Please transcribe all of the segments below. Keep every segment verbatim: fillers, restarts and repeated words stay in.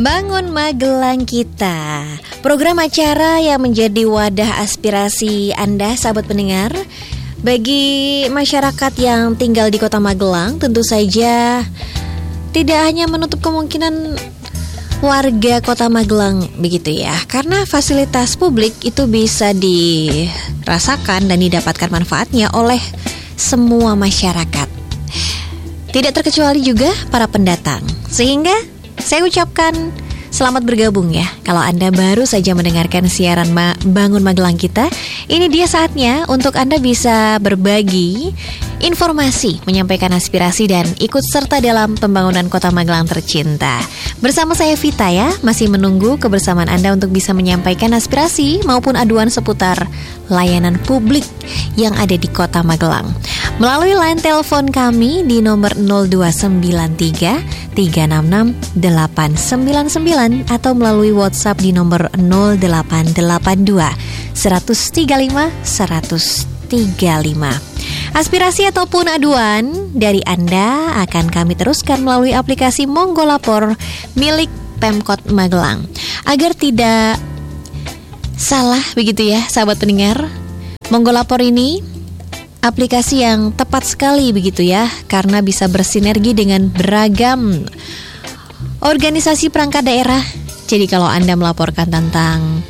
Bangun Magelang Kita, program acara yang menjadi wadah aspirasi Anda, sahabat pendengar. Bagi masyarakat yang tinggal di Kota Magelang, tentu saja tidak hanya menutup kemungkinan warga Kota Magelang begitu ya, karena fasilitas publik itu bisa dirasakan dan didapatkan manfaatnya oleh semua masyarakat, tidak terkecuali juga para pendatang. Sehingga saya ucapkan selamat bergabung ya. Kalau Anda baru saja mendengarkan siaran Ma- Bangun Magelang Kita, ini dia saatnya untuk Anda bisa berbagi informasi, menyampaikan aspirasi dan ikut serta dalam pembangunan Kota Magelang tercinta. Bersama saya Vita ya, masih menunggu kebersamaan Anda untuk bisa menyampaikan aspirasi maupun aduan seputar layanan publik yang ada di Kota Magelang. Melalui line telepon kami di nomor nol dua sembilan tiga tiga enam enam delapan sembilan sembilan atau melalui WhatsApp di nomor nol delapan delapan dua seratus tiga puluh lima seratus tiga puluh lima. Aspirasi ataupun aduan dari Anda akan kami teruskan melalui aplikasi Monggo Lapor milik Pemkot Magelang. Agar tidak salah begitu ya sahabat pendengar, Monggo Lapor ini aplikasi yang tepat sekali begitu ya, karena bisa bersinergi dengan beragam organisasi perangkat daerah. Jadi kalau Anda melaporkan tentang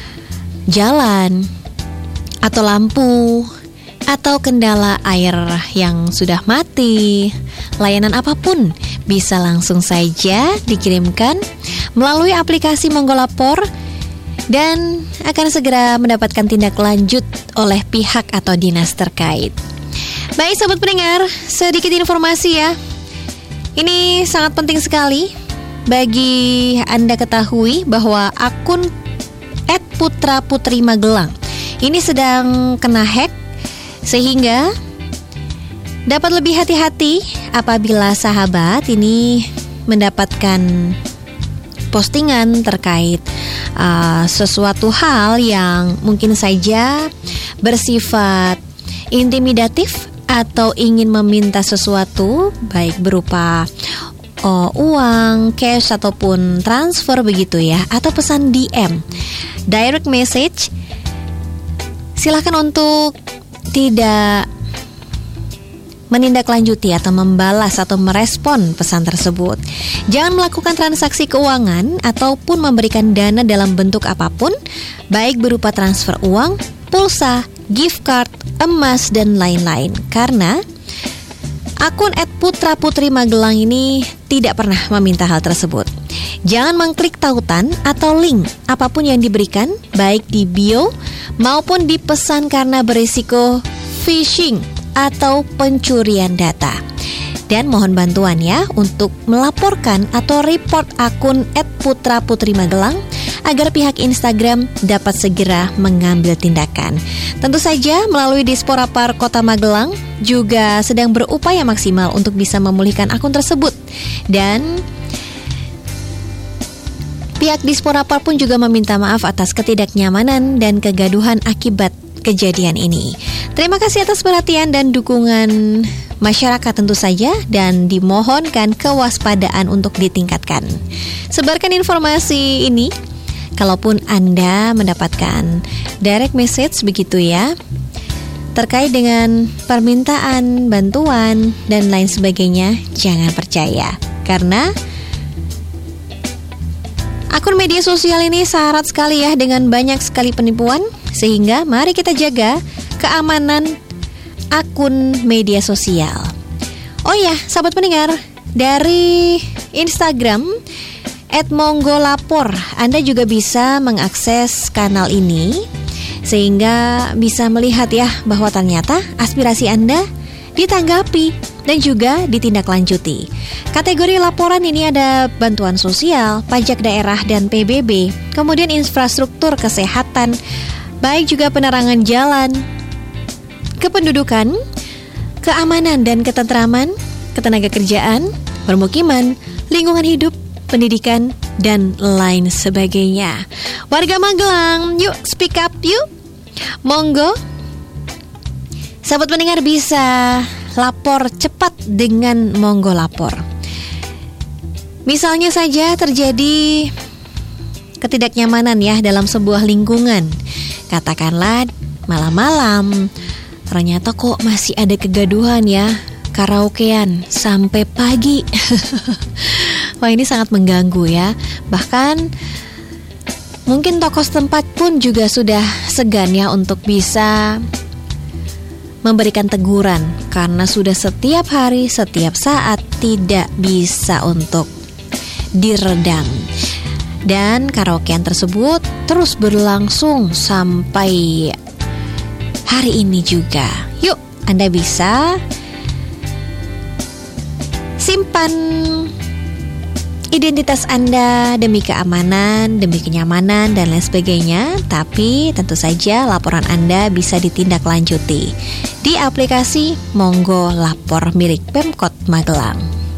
jalan atau lampu atau kendala air yang sudah mati, layanan apapun bisa langsung saja dikirimkan melalui aplikasi Monggo Lapor dan akan segera mendapatkan tindak lanjut oleh pihak atau dinas terkait. Baik sahabat pendengar, sedikit informasi ya. Ini sangat penting sekali bagi Anda ketahui bahwa akun et putra putri magelang ini sedang kena hack, sehingga dapat lebih hati-hati apabila sahabat ini mendapatkan postingan terkait uh, sesuatu hal yang mungkin saja bersifat intimidatif atau ingin meminta sesuatu, baik berupa uh, uang, cash ataupun transfer begitu ya, atau pesan D M, direct message. Silakan untuk tidak menindaklanjuti atau membalas atau merespon pesan tersebut. Jangan melakukan transaksi keuangan ataupun memberikan dana dalam bentuk apapun, baik berupa transfer uang, pulsa, gift card, emas, dan lain-lain. Karena akun et putra putri magelang ini tidak pernah meminta hal tersebut. Jangan mengklik tautan atau link apapun yang diberikan, baik di bio maupun di pesan, karena berisiko phishing atau pencurian data. Dan mohon bantuan ya untuk melaporkan atau report akun et putra putri magelang agar pihak Instagram dapat segera mengambil tindakan. Tentu saja melalui Disporapar Kota Magelang juga sedang berupaya maksimal untuk bisa memulihkan akun tersebut. Dan pihak Disporapar pun juga meminta maaf atas ketidaknyamanan dan kegaduhan akibat kejadian ini. Terima kasih atas perhatian dan dukungan masyarakat tentu saja, dan dimohonkan kewaspadaan untuk ditingkatkan. Sebarkan informasi ini kalaupun Anda mendapatkan direct message begitu ya, terkait dengan permintaan bantuan dan lain sebagainya. Jangan percaya, karena akun media sosial ini syarat sekali ya dengan banyak sekali penipuan. Sehingga mari kita jaga keamanan akun media sosial. Oh ya, sahabat pendengar, dari Instagram et monggo lapor Anda juga bisa mengakses kanal ini, sehingga bisa melihat ya bahwa ternyata aspirasi Anda ditanggapi dan juga ditindaklanjuti. Kategori laporan ini ada bantuan sosial, pajak daerah dan P B B, kemudian infrastruktur kesehatan, baik juga penerangan jalan, kependudukan, keamanan dan ketentraman, ketenagakerjaan, permukiman, lingkungan hidup, pendidikan, dan lain sebagainya. Warga Magelang, yuk speak up yuk. Monggo, sahabat pendengar bisa lapor cepat dengan Monggo Lapor. Misalnya saja terjadi ketidaknyamanan ya dalam sebuah lingkungan. Katakanlah malam-malam ternyata kok masih ada kegaduhan ya, karaokean sampai pagi. Wah, ini sangat mengganggu ya. Bahkan mungkin tokoh setempat pun juga sudah segan ya untuk bisa memberikan teguran, karena sudah setiap hari, setiap saat tidak bisa untuk diredam. Dan karaokean tersebut terus berlangsung sampai hari ini juga. Yuk, Anda bisa simpan identitas Anda demi keamanan, demi kenyamanan, dan lain sebagainya. Tapi tentu saja laporan Anda bisa ditindaklanjuti di aplikasi Monggo Lapor milik Pemkot Magelang.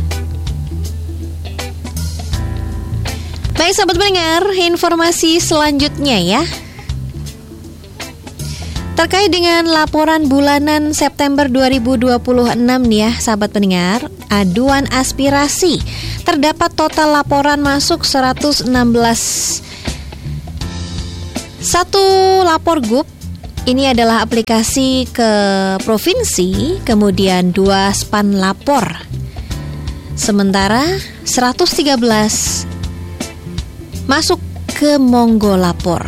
Baik sahabat pendengar, informasi selanjutnya ya, terkait dengan laporan bulanan September dua ribu dua puluh enam nih ya sahabat pendengar, aduan aspirasi. Terdapat total laporan masuk seratus enam belas. Satu lapor G U P, ini adalah aplikasi ke provinsi, kemudian dua span lapor. Sementara seratus tiga belas masuk ke Monggo Lapor.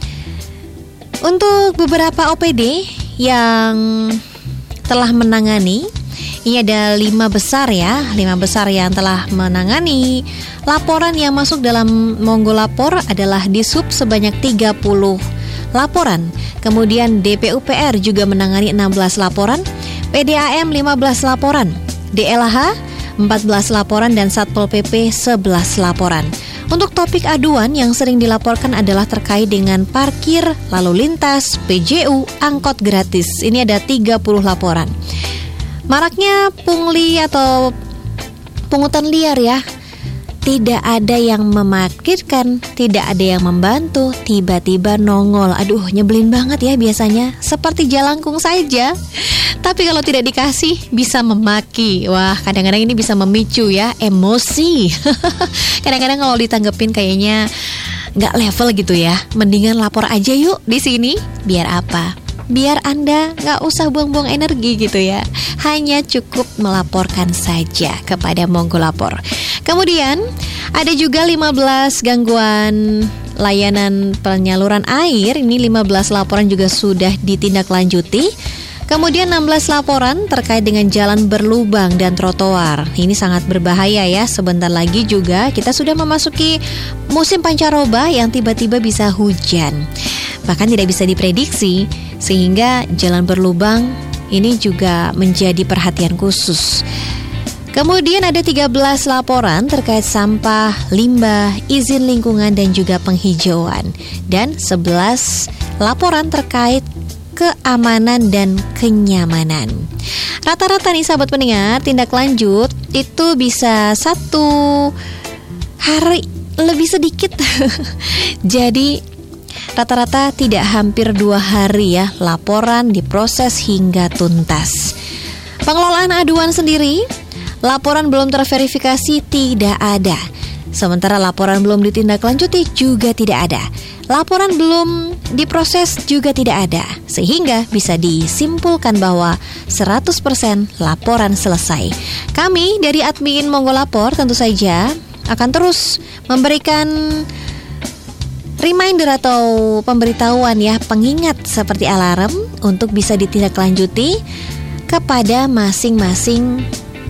Untuk beberapa O P D yang telah menangani, ini ada lima besar ya, lima besar yang telah menangani laporan yang masuk dalam Monggo Lapor adalah Dishub sebanyak tiga puluh laporan. Kemudian D P U P R juga menangani enam belas laporan, P D A M lima belas laporan, D L H empat belas laporan, dan Satpol P P sebelas laporan. Untuk topik aduan yang sering dilaporkan adalah terkait dengan parkir, lalu lintas, P J U, angkot gratis. Ini ada tiga puluh laporan. Maraknya pungli atau pungutan liar ya. Tidak ada yang memarkirkan, tidak ada yang membantu, tiba-tiba nongol. Aduh, nyebelin banget ya biasanya, seperti jalangkung saja. Tapi kalau tidak dikasih bisa memaki. Wah, kadang-kadang ini bisa memicu ya emosi. Kadang-kadang kalau ditanggepin kayaknya nggak level gitu ya. Mendingan lapor aja yuk di sini. Biar apa? Biar Anda nggak usah buang-buang energi gitu ya. Hanya cukup melaporkan saja kepada Monggo Lapor. Kemudian ada juga lima belas gangguan layanan penyaluran air. Ini lima belas laporan juga sudah ditindaklanjuti. Kemudian enam belas laporan terkait dengan jalan berlubang dan trotoar. Ini sangat berbahaya ya. Sebentar lagi juga kita sudah memasuki musim pancaroba yang tiba-tiba bisa hujan. Bahkan tidak bisa diprediksi, sehingga jalan berlubang ini juga menjadi perhatian khusus. Kemudian ada tiga belas laporan terkait sampah, limbah, izin lingkungan, dan juga penghijauan. Dan sebelas laporan terkait keamanan dan kenyamanan. Rata-rata nih sahabat pendengar, tindak lanjut itu bisa satu hari lebih sedikit. Jadi rata-rata tidak hampir dua hari ya laporan diproses hingga tuntas. Pengelolaan aduan sendiri, laporan belum terverifikasi tidak ada. Sementara laporan belum ditindaklanjuti juga tidak ada. Laporan belum diproses juga tidak ada. Sehingga bisa disimpulkan bahwa seratus persen laporan selesai. Kami dari admin Monggo Lapor tentu saja akan terus memberikan reminder atau pemberitahuan ya, pengingat seperti alarm untuk bisa ditindaklanjuti kepada masing-masing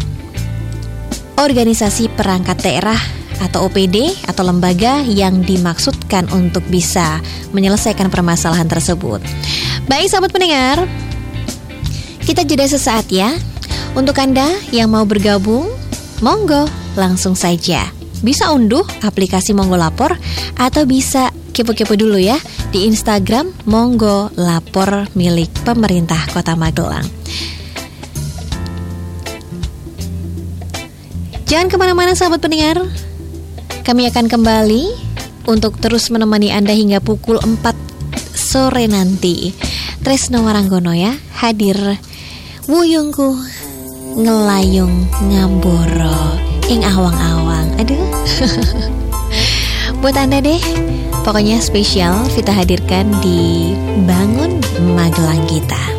organisasi perangkat daerah atau O P D atau lembaga yang dimaksudkan untuk bisa menyelesaikan permasalahan tersebut. Baik sahabat pendengar, kita jeda sesaat ya. Untuk Anda yang mau bergabung, monggo langsung saja. Bisa unduh aplikasi Monggo Lapor atau bisa kepo-kepo dulu ya di Instagram Monggo Lapor milik pemerintah Kota Magelang. Jangan kemana-mana sahabat pendengar. Kami akan kembali untuk terus menemani Anda hingga pukul empat sore nanti. Tresno Waranggono ya, hadir wuyungku ngelayung ngamboro ing awang-awang. Aduh. Buat Anda deh, pokoknya spesial Vita hadirkan di Bangun Magelang Kita.